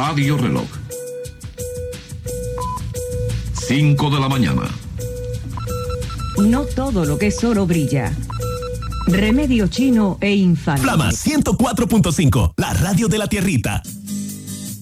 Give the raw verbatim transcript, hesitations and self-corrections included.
Radio Reloj. cinco de la mañana. No todo lo que es oro brilla. Remedio chino e infalible. Flama ciento cuatro punto cinco, la radio de la tierrita.